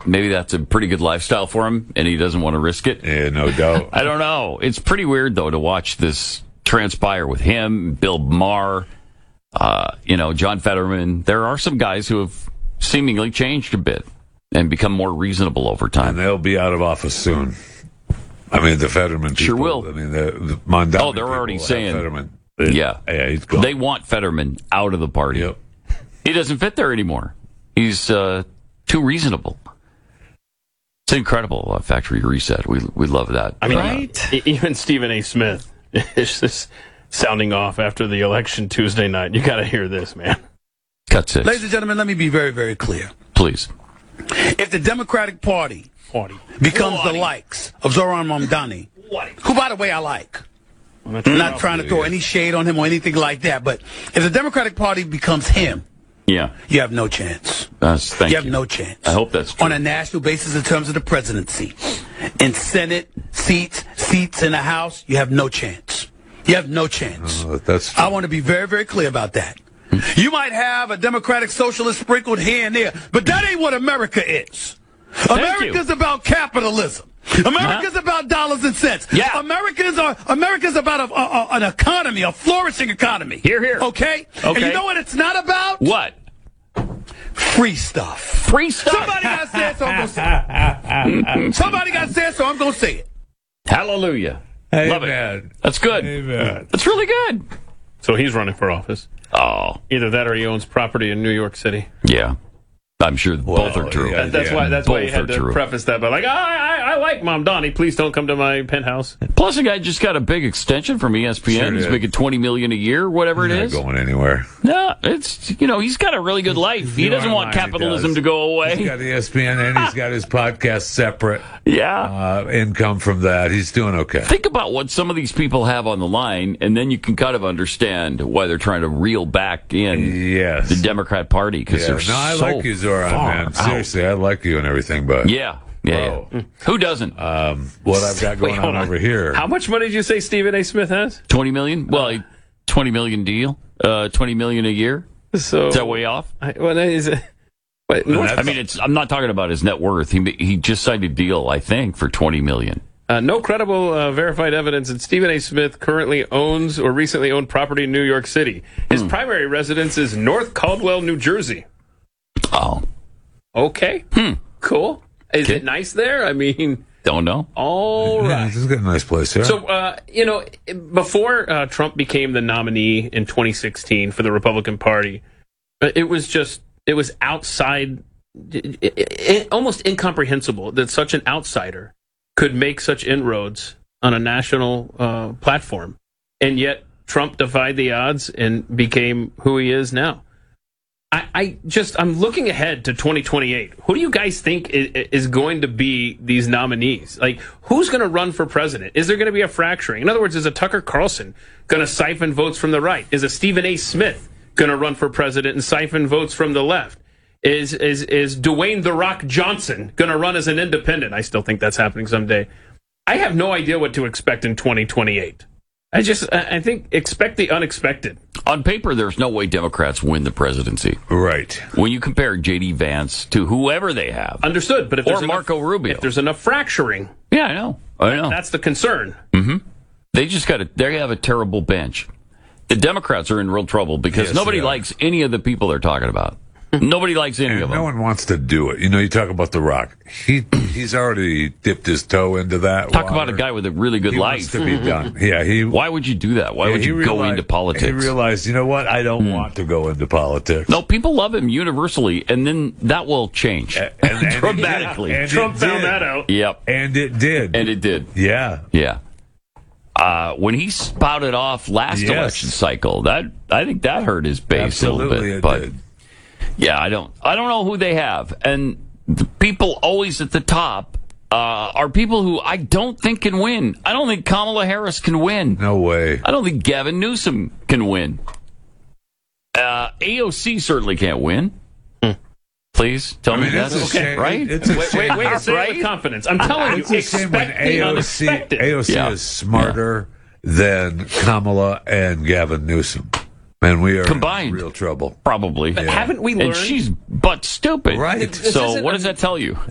maybe that's a pretty good lifestyle for him, and he doesn't want to risk it. Yeah, no doubt. I don't know. It's pretty weird, though, to watch this transpire with him, Bill Maher, John Fetterman. There are some guys who have seemingly changed a bit and become more reasonable over time. And they'll be out of office soon. I mean, the Fetterman people. Sure will. I mean, the Mondani they're already saying. Fetterman. Yeah, he's gone. They want Fetterman out of the party. Yep. He doesn't fit there anymore. He's too reasonable. It's incredible, Factory Reset. We love that. I mean, even Stephen A. Smith is just sounding off after the election Tuesday night. You got to hear this, man. Cut 6. Ladies and gentlemen, let me be very, very clear. Please. If the Democratic Party becomes the likes of Zoran Mamdani, who, by the way, I like. I'm not trying to throw any shade on him or anything like that, but if the Democratic Party becomes him, you have no chance. Thank you. Have no chance. I hope that's true. On a national basis in terms of the presidency. In Senate, seats in the House, you have no chance. You have no chance. That's true. I want to be very, very clear about that. You might have a Democratic Socialist sprinkled here and there, but that ain't what America is. America's about capitalism. America's about dollars and cents. Yeah. America's about an economy, a flourishing economy. Here. Okay? And you know what it's not about? What? Free stuff. Free stuff. Somebody got to say it, so I'm going to say it. Somebody got to say it, so I'm going to say it. Hallelujah. Amen. Love it. That's good. Amen. That's really good. So he's running for office. Oh. Either that or he owns property in New York City. Yeah. I'm sure both are true. Yeah. That's why you had to true. preface that by like, I like Mamdani. Please don't come to my penthouse. Plus, the guy just got a big extension from ESPN. Sure He's did. making $20 million a year, whatever it is. Not going anywhere. No, it's he's got a really good life. He doesn't want capitalism to go away. He's got ESPN and he's got his podcast separate. Yeah. Income from that. He's doing okay. Think about what some of these people have on the line, and then you can kind of understand why they're trying to reel back in the Democrat Party because they're I so like you, Zoran, man. out. Seriously, I like you and everything, but Yeah. Who doesn't? what I've got going on over here. How much money did you say Stephen A. Smith has? $20 million? Well, a $20 million deal. $20 million a year. So Is that way off? I mean, I'm not talking about his net worth. He just signed a deal, I think, for $20 million. No credible verified evidence that Stephen A. Smith currently owns or recently owned property in New York City. His primary residence is North Caldwell, New Jersey. Oh. Okay. Cool. Is it nice there? I mean, don't know. All right. This is a nice place here. So, before Trump became the nominee in 2016 for the Republican Party, it was outside, almost incomprehensible that such an outsider could make such inroads on a national platform. And yet Trump defied the odds and became who he is now. I'm looking ahead to 2028. Who do you guys think is going to be these nominees? Like, who's going to run for president? Is there going to be a fracturing? In other words, is a Tucker Carlson going to siphon votes from the right? Is a Stephen A. Smith going to run for president and siphon votes from the left? Is Dwayne "The Rock" Johnson going to run as an independent? I still think that's happening someday. I have no idea what to expect in 2028. I think expect the unexpected. On paper, there's no way Democrats win the presidency. Right. When you compare J.D. Vance to whoever they have. Understood. But if or Marco Rubio. If there's enough fracturing. Yeah, I know. That's the concern. Mm-hmm. They have a terrible bench. The Democrats are in real trouble because nobody likes any of the people they're talking about. Nobody likes any of them. No one wants to do it. You talk about The Rock. He's already dipped his toe into that. Talk about a guy with a really good life. Wants to be done. Yeah. Why would you do that? Why would you go into politics? He realized, you know what? I don't want to go into politics. No, people love him universally, and then that will change dramatically. And Trump found that out. Yep. And it did. Yeah. Yeah. When he spouted off last election cycle, I think that hurt his base a little bit. But did. Yeah, I don't know who they have, and the people always at the top are people who I don't think can win. I don't think Kamala Harris can win. No way. I don't think Gavin Newsom can win. AOC certainly can't win. Please tell me that's okay, right? Wait a second, with confidence. I'm telling you, expect the unexpected. AOC is smarter than Kamala and Gavin Newsom. Man, we are combined in real trouble. Probably. But haven't we learned? And she's butt stupid. Right. So what does that tell you?